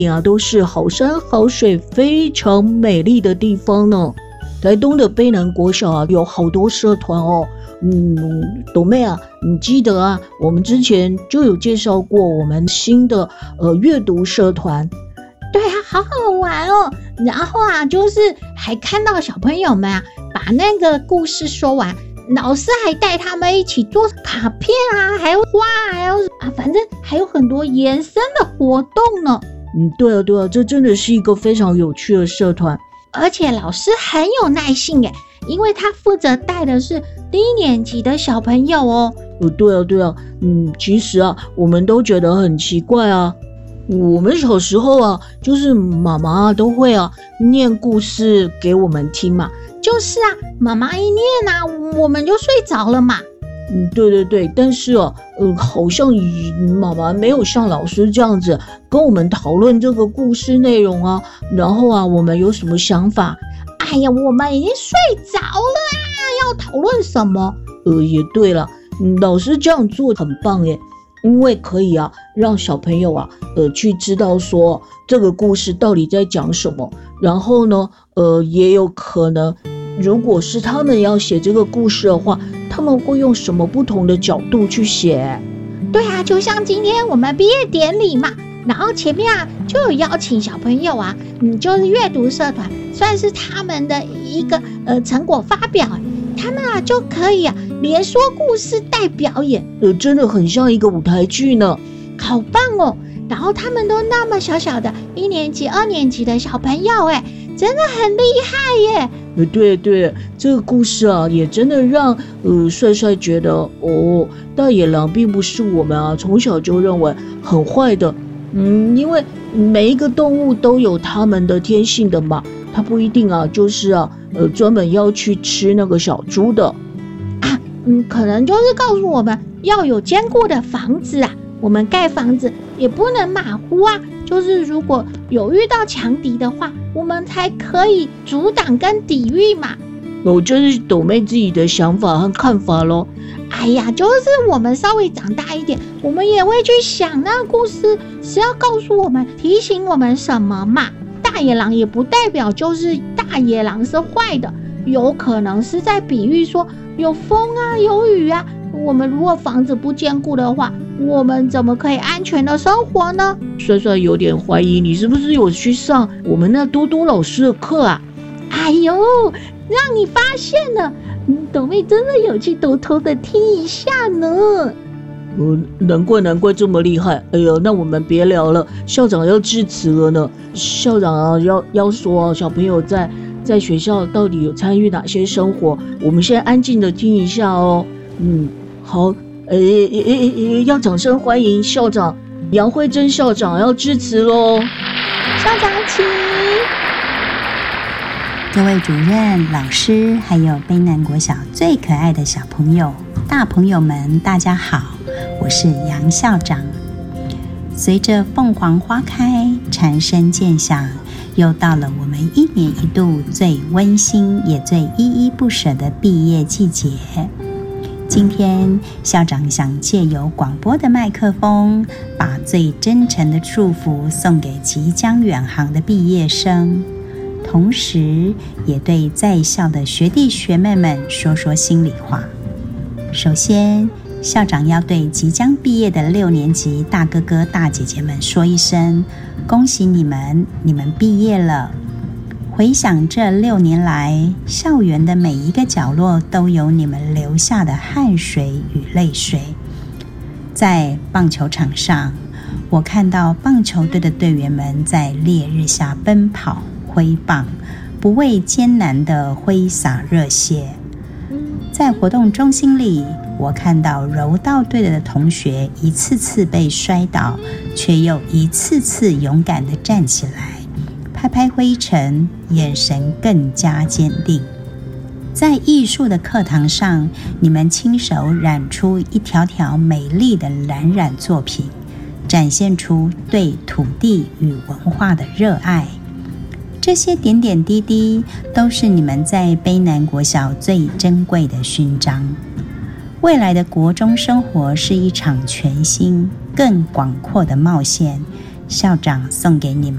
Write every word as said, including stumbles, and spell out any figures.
啊都是好山好水非常美丽的地方呢。台东的卑南国小啊有好多社团哦。嗯，斗妹啊，你记得啊，我们之前就有介绍过我们新的呃阅读社团。 对啊，好好玩哦。然后啊，就是还看到小朋友们啊把那个故事说完，老师还带他们一起做卡片啊，还有画，还有啊，反正还有很多延伸的活动呢。 嗯，对啊对啊，这真的是一个非常有趣的社团。 而且老师很有耐性耶，因为他负责带的是低年级的小朋友哦。 哦，对啊对啊，嗯，其实啊，我们都觉得很奇怪啊。我们小时候啊，就是妈妈都会啊念故事给我们听嘛。 就是啊，妈妈一念啊，我们就睡着了嘛。 嗯，对对对，但是啊，呃，好像妈妈没有像老师这样子跟我们讨论这个故事内容啊，然后啊，我们有什么想法？ 哎呀，我们已经睡着了啊，要讨论什么？ 呃，也对了，嗯，老师这样做很棒耶，因为可以啊，让小朋友啊，呃，去知道说这个故事到底在讲什么，然后呢，呃，也有可能，如果是他们要写这个故事的话，他们会用什么不同的角度去写？ 对啊，就像今天我们毕业典礼嘛，然后前面啊就有邀请小朋友啊，嗯，就是阅读社团，算是他们的一个呃成果发表，他们啊就可以啊连说故事带表演， 呃，真的很像一个舞台剧呢， 好棒哦！然后他们都那么小小的一年级、二年级的小朋友，哎，真的很厉害耶！ 呃，对对，这个故事啊，也真的让呃帅帅觉得哦，大野狼并不是我们啊从小就认为很坏的，嗯，因为每一个动物都有它们的天性的嘛，它不一定啊，就是啊，呃，专门要去吃那个小猪的啊，嗯，可能就是告诉我们要有坚固的房子啊，我们盖房子也不能马虎啊。就是如果有遇到强敌的话，我们才可以阻挡跟抵御嘛。 我、哦、就是斗妹自己的想法和看法咯。 哎呀，就是我们稍微长大一点，我们也会去想那个故事是要告诉我们、提醒我们什么嘛。大野狼也不代表就是大野狼是坏的，有可能是在比喻说有风啊、有雨啊。我们如果房子不坚固的话，我们怎么可以安全的生活呢？ 帅帅有点怀疑你是不是有去上我们那多多老师的课啊？ 哎呦，让你发现了，斗妹真的有去偷偷的听一下呢。 呃，难怪难怪这么厉害。哎呦，那我们别聊了，校长要致辞了呢。校长啊，要要说、啊、小朋友在在学校到底有参与哪些生活，我们先安静的听一下哦。嗯，好。诶诶诶，要掌声欢迎校长杨慧珍校长要致辞咯。 校长请。 各位主任、老师，还有卑南国小最可爱的小朋友、大朋友们，大家好，我是杨校长。随着凤凰花开，蝉声渐响，又到了我们一年一度最温馨也最依依不舍的毕业季节。今天校长想借由广播的麦克风，把最真诚的祝福送给即将远航的毕业生，同时也对在校的学弟学妹们说说心里话。首先，校长要对即将毕业的六年级大哥哥大姐姐们说一声恭喜你们，你们毕业了。回想这六年来，校园的每一个角落都有你们留下的汗水与泪水。在棒球场上，我看到棒球队的队员们在烈日下奔跑挥棒，不畏艰难地挥洒热血。在活动中心里，我看到柔道队的同学一次次被摔倒，却又一次次勇敢地站起来，拍拍灰尘，眼神更加坚定。在艺术的课堂上，你们亲手染出一条条美丽的蓝染作品，展现出对土地与文化的热爱。这些点点滴滴都是你们在卑南国小最珍贵的勋章。未来的国中生活是一场全新、更广阔的冒险， 校长送给你们。